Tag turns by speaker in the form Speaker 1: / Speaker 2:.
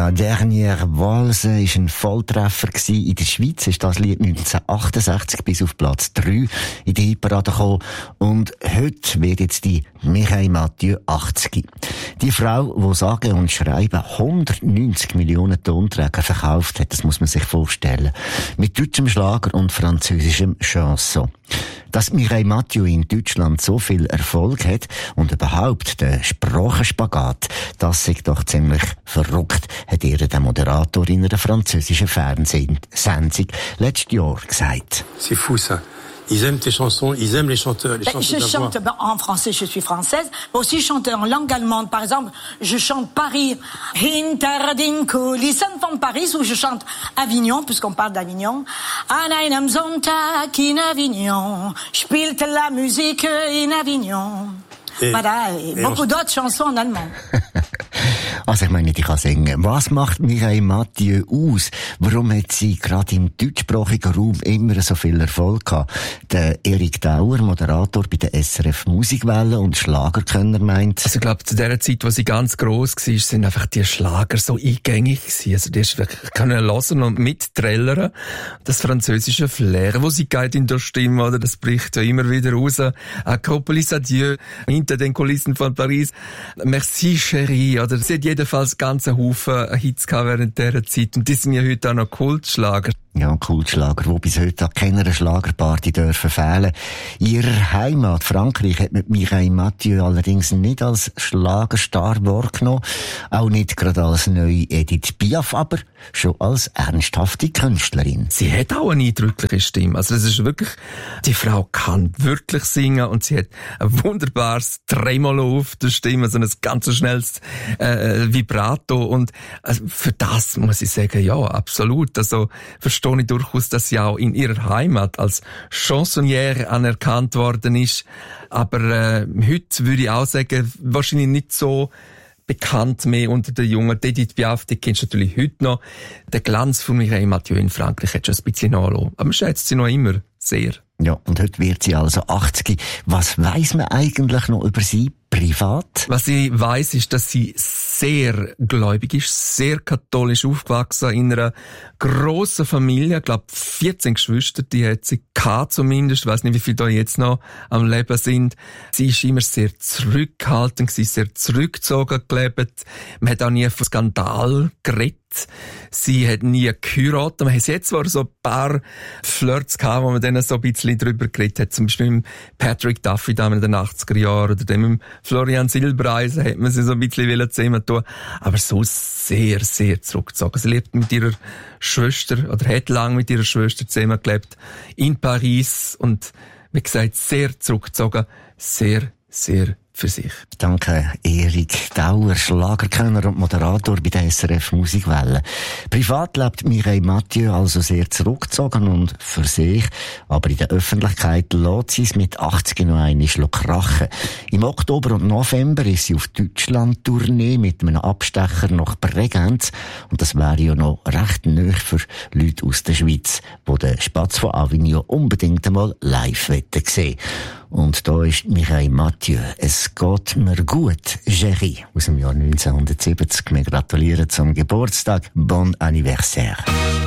Speaker 1: La dernière Valse war ein Volltreffer gewesen. In der Schweiz ist das Lied 1968 bis auf Platz 3 in die Hitparade gekommen. Und heute wird jetzt die Mireille Mathieu 80. Die Frau, die sage und schreibe 190 Millionen Tonträger verkauft hat, das muss man sich vorstellen. Mit deutschem Schlager und französischem Chanson. Dass Mireille Mathieu in Deutschland so viel Erfolg hat und überhaupt der Sprachenspagat, das ist doch ziemlich verrückt, hat ihr der Moderator in einer französischen Fernsehsendung letztes Jahr gesagt.
Speaker 2: C'est fou ça. Ils aiment tes chansons, ils aiment les chanteurs.
Speaker 3: Je chante en français, je suis française, mais aussi je chante en langue allemande. Par exemple, je chante Paris, hinter den Kulissen von Paris, ou je chante Avignon, puisqu'on parle d'Avignon. An einem Sonntag in Avignon, spielte la musique in Avignon. Voilà, beaucoup d'autres chansons en allemand.
Speaker 1: Also ich meine, ich kann singen. Was macht Mireille Mathieu aus? Warum hat sie gerade im deutschsprachigen Raum immer so viel Erfolg gehabt? Der Erik Dauer, Moderator bei der SRF Musikwelle und Schlagerkönner, meint...
Speaker 4: Also ich glaube, zu der Zeit, wo sie ganz gross war, sind einfach die Schlager so eingängig gewesen. Also die ist wirklich können hören und mitträllern. Das französische Flair, wo sie geht in der Stimme, oder? Das bricht ja immer wieder raus. Acropolis Adieu, hinter den Kulissen von Paris. Merci, Chérie, oder? Sie hat jedenfalls ganzen Haufen Hits gehabt während dieser Zeit. Und die sind ja heute auch noch Kultschlager.
Speaker 1: Ja, Kultschlager, die bis heute an keiner Schlagerparty dürfen fehlen. In ihrer Heimat Frankreich hat man Mireille Mathieu allerdings nicht als Schlagerstar wahrgenommen, auch nicht gerade als neue Edith Piaf, aber schon als ernsthafte Künstlerin.
Speaker 4: Sie hat auch eine eindrückliche Stimme. Also es ist wirklich, die Frau kann wirklich singen und sie hat ein wunderbares Tremolo auf der Stimme, so ein ganz schnelles Vibrato und für das muss ich sagen, ja, absolut. Also verstehe ich durchaus, dass sie auch in ihrer Heimat als Chansonnière anerkannt worden ist. Aber heute würde ich auch sagen, wahrscheinlich nicht so bekannt mehr unter den Jungen. Edith Piaf, die kennst du natürlich heute noch. Der Glanz von Mireille Mathieu in Frankreich hat schon ein bisschen nachgelassen. Aber man schätzt sie noch immer sehr.
Speaker 1: Ja, und heute wird sie also 80. Was weiss man eigentlich noch über sie privat?
Speaker 4: Was ich weiss, ist, dass sie sehr gläubig ist, sehr katholisch aufgewachsen, in einer grossen Familie, ich glaube 14 Geschwister, die hat sie gehabt zumindest, ich weiss nicht, wie viele da jetzt noch am Leben sind. Sie ist immer sehr zurückhaltend, sie ist sehr zurückgezogen gelebt. Man hat auch nie von Skandal geredet. Sie hat nie geheiratet. Man hat jetzt zwar so ein paar Flirts gehabt, wo man dann so ein bisschen drüber geredet hat. Zum Beispiel mit Patrick Duffy damals in den 80er Jahren oder dem mit Florian Silbereisen hat man sie so ein bisschen zusammen tun. Aber so sehr, sehr zurückgezogen. Sie lebt mit ihrer Schwester oder hat lange mit ihrer Schwester zusammen gelebt in Paris und wie gesagt, sehr zurückgezogen, sehr, sehr für sich.
Speaker 1: Danke, Erik Dauer, Schlagerkönner und Moderator bei der SRF Musikwelle. Privat lebt Mireille Mathieu also sehr zurückgezogen und für sich, aber in der Öffentlichkeit lässt sie es mit 80 noch einmal krachen. Im Oktober und November ist sie auf Deutschland-Tournee mit einem Abstecher nach Bregenz und das wäre ja noch recht neu für Leute aus der Schweiz, die den Spatz von Avignon unbedingt einmal live sehen wollen. Und da ist Mireille Mathieu. Es geht mir gut, Chérie, aus dem Jahr 1970. Wir gratulieren zum Geburtstag. Bon anniversaire.